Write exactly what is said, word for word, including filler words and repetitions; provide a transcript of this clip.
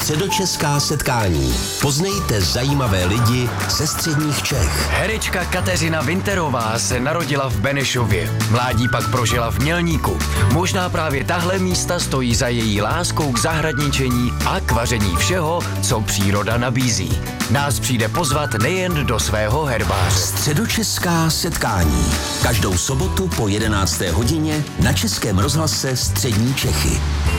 Středočeská setkání. Poznejte zajímavé lidi ze středních Čech. Herečka Kateřina Winterová se narodila v Benešově. Mládí pak prožila v Mělníku. Možná právě tahle místa stojí za její láskou k zahradničení a k vaření všeho, co příroda nabízí. Nás přijde pozvat nejen do svého herbáře. Středočeská setkání. Každou sobotu po jedenácté hodině na Českém rozhlase Střední Čechy.